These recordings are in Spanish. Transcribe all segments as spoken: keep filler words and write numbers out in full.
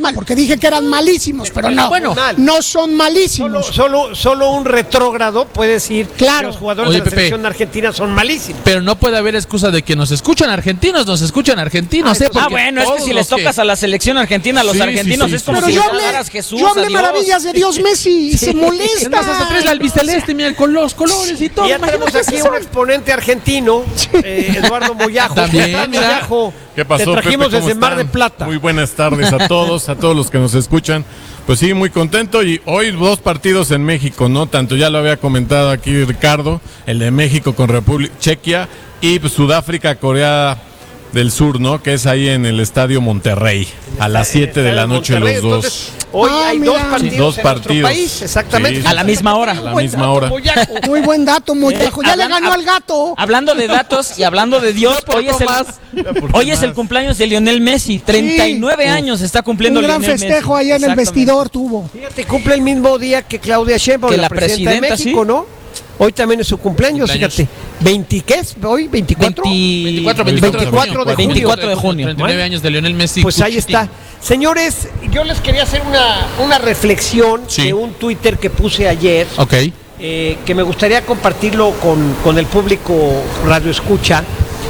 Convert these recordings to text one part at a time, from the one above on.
tema, porque dije que eran malísimos, pero no, bueno, no son malísimos. Solo, solo, solo un retrógrado puede decir claro. que los jugadores Oye, de la Pepe, selección argentina son malísimos. Pero no puede haber excusa de que nos escuchan argentinos, nos escuchan argentinos. Ah, ¿eh? Ah, bueno, es que si les tocas que... a la selección argentina, a los sí, argentinos, sí, sí, es como pero si yo le hablé, hablaras Jesús, yo hablé a Dios. maravillas de Dios Messi y se molesta. Además, hasta traes el albiceleste, mira, con los colores y todo. Y ya tenemos aquí un exponente argentino, eh, Eduardo Moyajo. También, mira. Moyajo, ¿Qué pasó, te trajimos Pepe? ¿Cómo desde Mar están? de Plata. Muy buenas tardes a todos, a todos los que nos escuchan. Pues sí, muy contento, y hoy dos partidos en México, ¿no? Tanto ya lo había comentado aquí Ricardo, el de México con República Chequia y pues, Sudáfrica, Corea del Sur, ¿no? Que es ahí en el Estadio Monterrey, a las siete de la noche los dos. Entonces, hoy Ah, hay mira. dos partidos Sí, dos en partidos. nuestro país, exactamente. Sí, A la misma hora. A la misma hora. Muy buen dato, Moyajo. Ya le Hablan- ganó al gato. Hablando de datos y hablando de Dios, hoy es el, hoy es el cumpleaños de Lionel Messi. treinta y nueve Sí. años está cumpliendo Un gran Lionel festejo Messi. allá en el Exactamente. vestidor tuvo. Fíjate, cumple el mismo día que Claudia Sheinbaum, Que la, la presidenta, presidenta, de México, sí. ¿no? Hoy también es su cumpleaños, Cumpleaños. fíjate. ¿veinte qué es? ¿Hoy? ¿veinticuatro? veinticuatro, veinticuatro de junio. veinticuatro de junio. treinta y nueve años de Lionel Messi. Pues ahí Cuchitín. está. Señores, yo les quería hacer una, una reflexión Sí. de un Twitter que puse ayer, Ok. eh, que me gustaría compartirlo con, con el público Radio Escucha,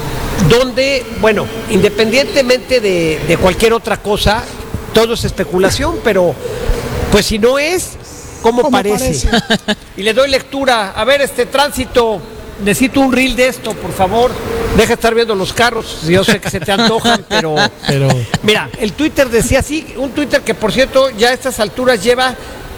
donde, bueno, independientemente de, de cualquier otra cosa, todo es especulación, pero pues si no es, ¿cómo, ¿Cómo parece? parece? Y le doy lectura. A ver, este tránsito, necesito un reel de esto, por favor. Deja de estar viendo los carros. Yo sé que se te antojan, pero... Pero Mira, el Twitter decía así, un Twitter que por cierto ya a estas alturas lleva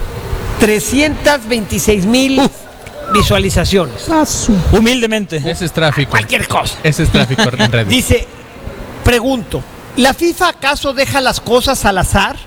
trescientas veintiséis mil visualizaciones. Ah, su- Humildemente. ese es tráfico. Cualquier cosa. Ese es tráfico en redes. Dice, pregunto, ¿la FIFA acaso deja las cosas al azar?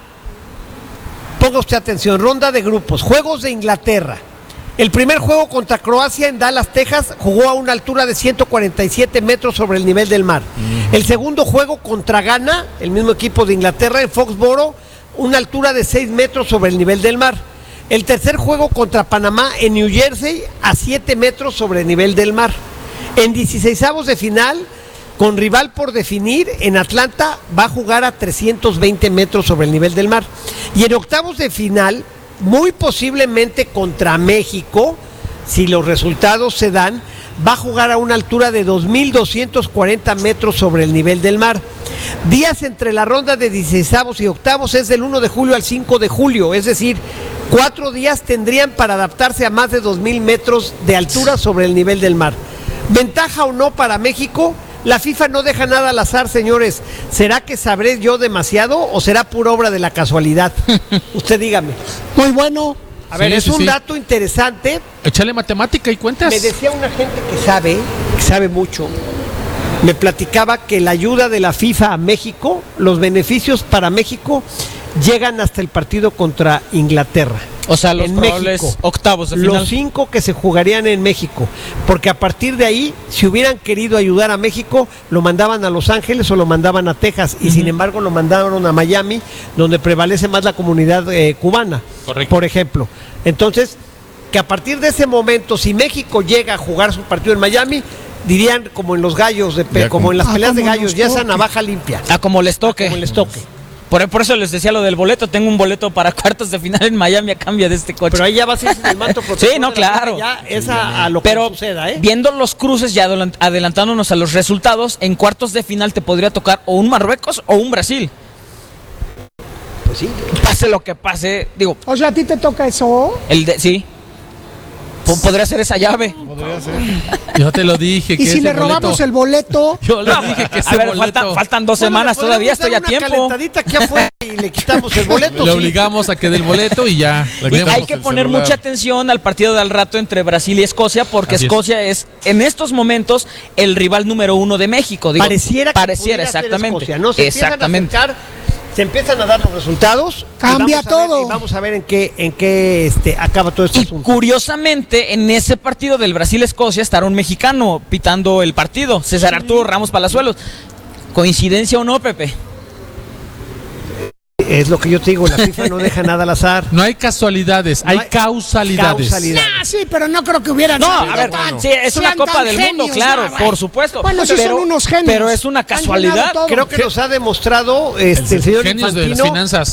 Ponga usted atención, ronda de grupos, juegos de Inglaterra. El primer juego contra Croacia en Dallas, Texas, jugó a una altura de ciento cuarenta y siete metros sobre el nivel del mar. El segundo juego contra Ghana, el mismo equipo de Inglaterra, en Foxboro, una altura de seis metros sobre el nivel del mar. El tercer juego contra Panamá en New Jersey, a siete metros sobre el nivel del mar. En dieciseisavos de final, con rival por definir, en Atlanta va a jugar a trescientos veinte metros sobre el nivel del mar. Y en octavos de final, muy posiblemente contra México, si los resultados se dan, va a jugar a una altura de dos mil doscientos cuarenta metros sobre el nivel del mar. Días entre la ronda de dieciseisavos y octavos es del uno de julio al cinco de julio, es decir, cuatro días tendrían para adaptarse a más de dos mil metros de altura sobre el nivel del mar. ¿Ventaja o no para México? La FIFA no deja nada al azar, señores. ¿Será que sabré yo demasiado o será pura obra de la casualidad? Usted dígame. Muy bueno. A ver, Sí, es sí, un sí. dato interesante. Échale matemática y cuentas. Me decía una gente que sabe, que sabe mucho, me platicaba que la ayuda de la FIFA a México, los beneficios para México llegan hasta el partido contra Inglaterra. O sea, los en probables México. octavos de final. Los cinco que se jugarían en México, porque a partir de ahí, si hubieran querido ayudar a México, lo mandaban a Los Ángeles o lo mandaban a Texas, y sin embargo lo mandaron a Miami, donde prevalece más la comunidad eh, cubana, Correcto. por ejemplo. Entonces, que a partir de ese momento, si México llega a jugar su partido en Miami, dirían como en los gallos, de pe- Ya como como- en las Ah, peleas de como gallos, los ya esa toques. navaja limpia, Ah, como les toque. como les toque. Por, por eso les decía lo del boleto. Tengo un boleto para cuartos de final en Miami a cambio de este coche. Pero ahí ya va a ser el manto protector Sí, no, de la claro. FIFA, ya es a, a lo que Pero suceda, ¿eh? viendo los cruces y adelant- adelantándonos a los resultados, en cuartos de final te podría tocar o un Marruecos o un Brasil. Pues sí. Pase lo que pase, digo, O sea, a ti te toca eso. el de sí. Po- Podría ser esa llave. Podría ser. Yo te lo dije. Y que si ese le boleto- robamos el boleto. Yo le dije que ese A ver, boleto... faltan, faltan dos Bueno, semanas le todavía, podemos dar estoy a una tiempo. calentadita aquí afuera y le quitamos el boleto. Le sí. obligamos a que dé el boleto y ya. Le Y quitamos hay que el poner celular. mucha atención al partido del rato entre Brasil y Escocia, porque Así es. Escocia es. en estos momentos, el rival número uno de México. Digo, Pareciera que pareciera, pudiera ser exactamente. Escocia, ¿no? Se exactamente. empiezan a acercar, se empiezan a dar los resultados. y Cambia vamos a ver- todo. y vamos a ver en qué, en qué este, acaba todo este Y asunto. curiosamente, en ese partido del Brasil-Escocia estará un mexicano pitando el partido, César Arturo Ramos Palazuelos. ¿Coincidencia o no, Pepe? Es lo que yo te digo, la FIFA no deja nada al azar. No hay casualidades, No hay, hay causalidades. causalidad. Ah, sí, pero no creo que hubieran. No, sabido a ver, tanto. sí, es una Sean Copa tan del Mundo, genios, claro, no, güey. por supuesto. Bueno, sí pero, son unos genios. pero es una Han casualidad. llenado todo. Creo que nos ha demostrado este, el señor Genios de las Infantino finanzas.